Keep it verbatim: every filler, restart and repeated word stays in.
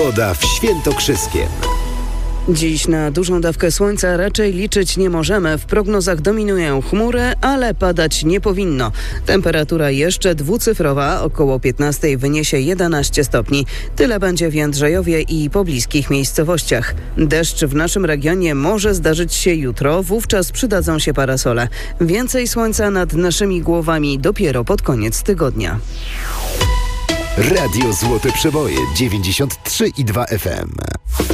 Pogoda w Świętokrzyskiem. Dziś na dużą dawkę słońca raczej liczyć nie możemy. W prognozach dominują chmury, ale padać nie powinno. Temperatura jeszcze dwucyfrowa, około piętnaście wyniesie jedenaście stopni. Tyle będzie w Jędrzejowie i pobliskich miejscowościach. Deszcz w naszym regionie może zdarzyć się jutro, wówczas przydadzą się parasole. Więcej słońca nad naszymi głowami dopiero pod koniec tygodnia. Radio Złote Przeboje dziewięćdziesiąt trzy i dwa F M.